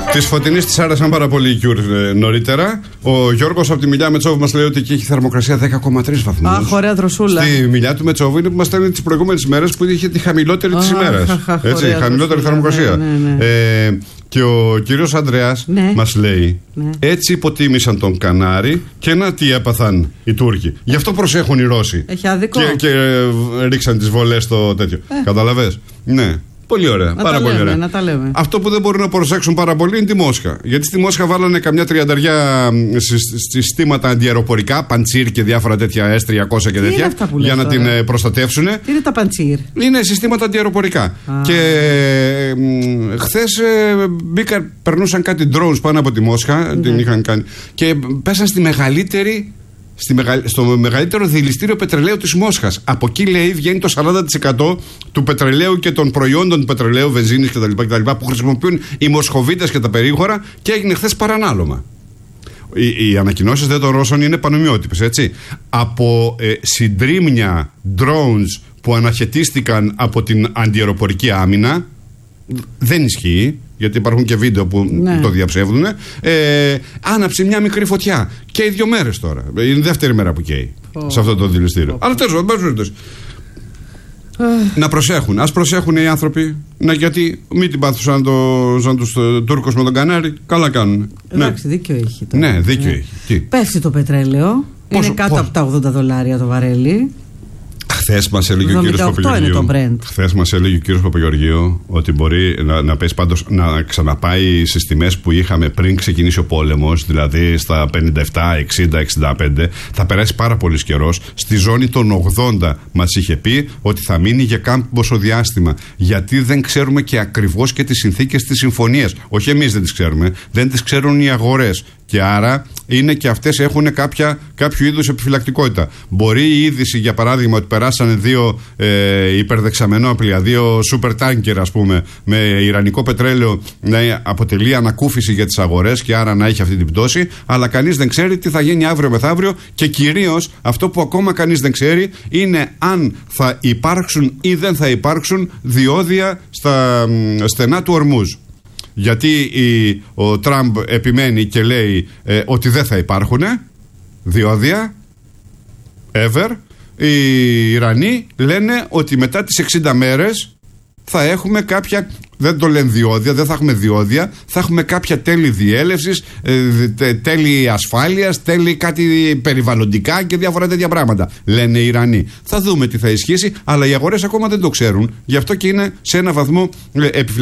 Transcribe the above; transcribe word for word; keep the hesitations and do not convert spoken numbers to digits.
Τη Φωτεινή τη άρεσαν πάρα πολύ οι Κιούρ ε, νωρίτερα. Ο Γιώργος από τη Μιλιά Μετσόβου μας λέει ότι εκεί έχει θερμοκρασία δέκα κόμμα τρία βαθμούς. Αχ, ωραία δροσούλα. Στη Μιλιά του Μετσόβου είναι που μας στέλνει τις προηγούμενες ημέρες που είχε τη χαμηλότερη της ημέρας. Έτσι, χαμηλότερη θερμοκρασία. Ναι, ναι, ναι. Ε, και ο κύριος Ανδρέας ναι. μας λέει ναι. έτσι υποτίμησαν τον Κανάρη και να τι έπαθαν οι Τούρκοι. Γι' αυτό προσέχουν οι Ρώσοι. Έχει άδικο. Και, και ε, ρίξαν τις βολές στο τέτοιο. Ε. Καταλαβες. Ναι. Πολύ ωραία. Να πάρα πολύ λέμε, ωραία. να τα λέμε. Αυτό που δεν μπορούν να προσέξουν πάρα πολύ είναι τη Μόσχα. Γιατί στη Μόσχα βάλανε καμιά τριανταριά συστήματα αντιαεροπορικά, παντσίρ και διάφορα τέτοια ες τριακόσια και τέτοια. Για να τώρα. την προστατεύσουν. Τι είναι τα παντσίρ? Είναι συστήματα αντιαεροπορικά. Α. Και ε, χθες ε, μπήκαν, περνούσαν κάτι drones πάνω από τη Μόσχα. Ναι. Την είχαν κάνει. Και πέσαν στη μεγαλύτερη. Στη μεγα... στο μεγαλύτερο δηληστήριο πετρελαίου της Μόσχας. Από εκεί λέει βγαίνει το σαράντα τοις εκατό του πετρελαίου και των προϊόντων του πετρελαίου, βενζίνης κτλ. που χρησιμοποιούν οι Μοσχοβίτες και τα περίγωρα και έγινε χθες παρανάλωμα. Οι, οι ανακοινώσεις δε των Ρώσων είναι πανομοιότυπες, έτσι. Από ε, συντρίμμια drones που αναχαιτίστηκαν από την αντιαεροπορική άμυνα, δεν ισχύει. Γιατί υπάρχουν και βίντεο που ναι. το διαψεύδουν. Ε, άναψε μια μικρή φωτιά. Καίει δύο μέρες τώρα. Είναι η δεύτερη μέρα που καίει oh. σε αυτό το δηληστήριο. Oh. Αλλά τέλος πάντων, uh. να προσέχουν. Ας προσέχουν οι άνθρωποι. Να, γιατί μην την πάθουν σαν, το, σαν τους uh, Τούρκους με τον Κανάρι. Καλά κάνουν. Εντάξει, ναι. δίκιο έχει τώρα. Ναι, δίκιο ναι. έχει. Τι? Πέφτει το πετρέλαιο. Πόσο, είναι κάτω πόσο? από τα ογδόντα δολάρια το βαρέλι. Χθες μας έλεγε ο κύριος Παπαγεωργίου. Χθες μας έλεγε ο κύριος Παπαγεωργίου ότι μπορεί να, να πέσει πάντως να ξαναπάει στις τιμές που είχαμε πριν ξεκινήσει ο πόλεμος, δηλαδή στα πενήντα επτά, εξήντα, εξήντα πέντε. Θα περάσει πάρα πολύ καιρός. Στη ζώνη των ογδόντα μας είχε πει ότι θα μείνει για κάμποσο διάστημα. Γιατί δεν ξέρουμε και ακριβώς και τις συνθήκες της συμφωνίας. Όχι εμείς δεν τις ξέρουμε, δεν τις ξέρουν οι αγορές. Και άρα είναι και αυτές έχουν κάποια, κάποιο είδους επιφυλακτικότητα. Μπορεί η είδηση, για παράδειγμα, ότι περάσανε δύο ε, υπερδεξαμενόπλια, δύο super tanker, ας πούμε, με ιρανικό πετρέλαιο, να αποτελεί ανακούφιση για τις αγορές και άρα να έχει αυτή την πτώση. Αλλά κανείς δεν ξέρει τι θα γίνει αύριο μεθαύριο και κυρίως αυτό που ακόμα κανείς δεν ξέρει είναι αν θα υπάρξουν ή δεν θα υπάρξουν διόδια στα στενά του Ορμούζ. Γιατί η, ο Τραμπ επιμένει και λέει ε, ότι δεν θα υπάρχουν διόδια ever. Οι Ιρανοί λένε ότι μετά τις εξήντα μέρες θα έχουμε κάποια, δεν το λένε διόδια, δεν θα έχουμε διόδια, θα έχουμε κάποια τέλη διέλευσης, ε, τέλη ασφάλειας, τέλη κάτι περιβαλλοντικά και διάφορα τέτοια πράγματα, λένε οι Ιρανοί. Θα δούμε τι θα ισχύσει, αλλά οι αγορές ακόμα δεν το ξέρουν, γι' αυτό και είναι σε ένα βαθμό ε, επιφυλακτικοί.